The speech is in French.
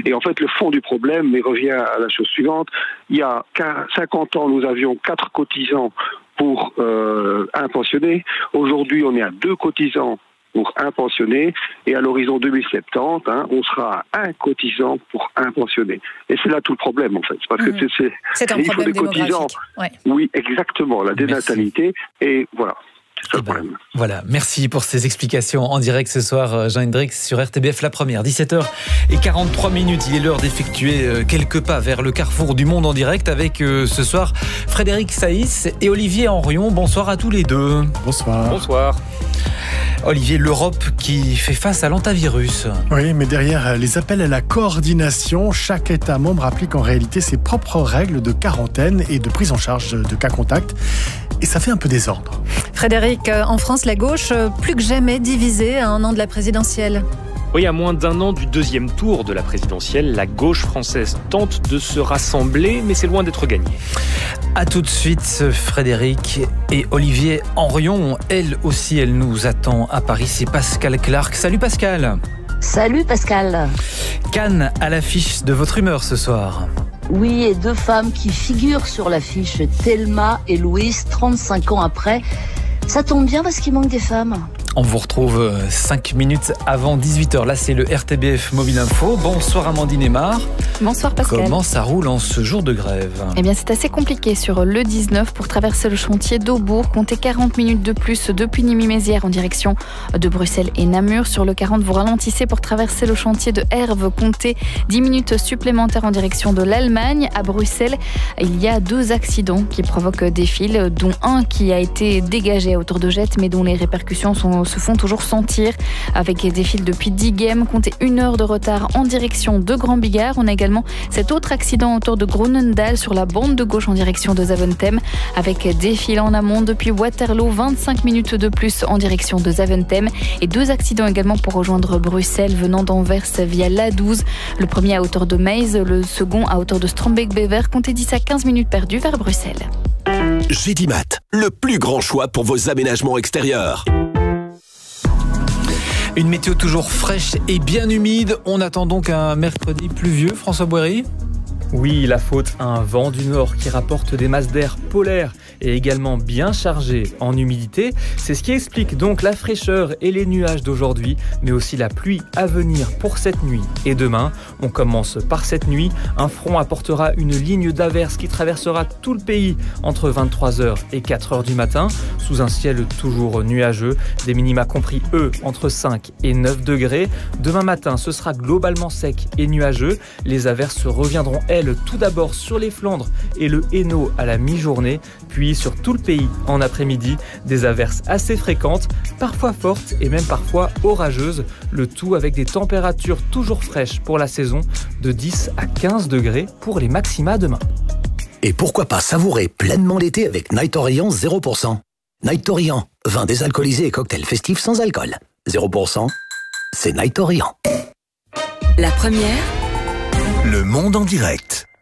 Et en fait, le fond du problème, mais revient à la chose suivante, il y a 50 ans, nous avions 4 cotisants pour un pensionné. Aujourd'hui, on est à 2 cotisants pour un pensionné, et à l'horizon 2070, on sera à 1 cotisant pour un pensionné. Et c'est là tout le problème, en fait. Parce que c'est un problème démographique. Ouais. Oui, exactement, la dénatalité, et voilà. C'est ça le problème. Voilà, merci pour ces explications en direct ce soir, Jean Hendricks, sur RTBF La Première. 17h43, il est l'heure d'effectuer quelques pas vers le carrefour du monde en direct avec ce soir Frédéric Saïs et Olivier Henrion. Bonsoir à tous les deux. Bonsoir. Bonsoir. Olivier, l'Europe qui fait face à l'antivirus. Oui, mais derrière les appels à la coordination, chaque État membre applique en réalité ses propres règles de quarantaine et de prise en charge de cas contacts. Et ça fait un peu désordre. Frédéric, en France, la gauche, plus que jamais divisée à un an de la présidentielle. Oui, à moins d'1 an du deuxième tour de la présidentielle, la gauche française tente de se rassembler, mais c'est loin d'être gagné. A tout de suite, Frédéric et Olivier Henrion. Elle aussi, elle nous attend à Paris. C'est Pascal Clark. Salut Pascal. Salut Pascal. Cannes à l'affiche de votre humeur ce soir. Oui, et 2 femmes qui figurent sur l'affiche, Thelma et Louise, 35 ans après. Ça tombe bien parce qu'il manque des femmes. On vous retrouve 5 minutes avant 18h. Là, c'est le RTBF Mobile Info. Bonsoir Amandine Aymar. Bonsoir Pascal. Comment ça roule en ce jour de grève ? Eh bien, c'est assez compliqué sur le 19 pour traverser le chantier d'Aubourg. Comptez 40 minutes de plus depuis Nîmes-Mézières en direction de Bruxelles et Namur. Sur le 40, vous ralentissez pour traverser le chantier de Herve. Comptez 10 minutes supplémentaires en direction de l'Allemagne. À Bruxelles, il y a 2 accidents qui provoquent des files, dont un qui a été dégagé à hauteur de Jette, mais dont les répercussions se font toujours sentir avec des files depuis Diegem. Comptez 1 heure de retard en direction de Grand Bigard. On a également cet autre accident autour de Groenendael sur la bande de gauche en direction de Zaventem avec des files en amont depuis Waterloo. 25 minutes de plus en direction de Zaventem et 2 accidents également pour rejoindre Bruxelles venant d'Anvers via l'A12. Le premier à hauteur de Meize, le second à hauteur de Strombeek-Bever. Comptez 10 à 15 minutes perdues vers Bruxelles. Gédimat, le plus grand choix pour vos aménagements extérieurs. Une météo toujours fraîche et bien humide. On attend donc un mercredi pluvieux, François Boiry ? Oui, la faute à un vent du nord qui rapporte des masses d'air polaires et également bien chargées en humidité. C'est ce qui explique donc la fraîcheur et les nuages d'aujourd'hui, mais aussi la pluie à venir pour cette nuit et demain. On commence par cette nuit. Un front apportera une ligne d'averse qui traversera tout le pays entre 23h et 4h du matin, sous un ciel toujours nuageux. Des minima compris, entre 5 et 9 degrés. Demain matin, ce sera globalement sec et nuageux. Les averses reviendront, tout d'abord sur les Flandres et le Hainaut à la mi-journée, puis sur tout le pays en après-midi. Des averses assez fréquentes, parfois fortes et même parfois orageuses. Le tout avec des températures toujours fraîches pour la saison, de 10 à 15 degrés pour les maxima demain. Et pourquoi pas savourer pleinement l'été avec Night Orient 0%. Night Orient, vin désalcoolisé et cocktail festif sans alcool. 0%, c'est Night Orient. La Première, Le monde en direct.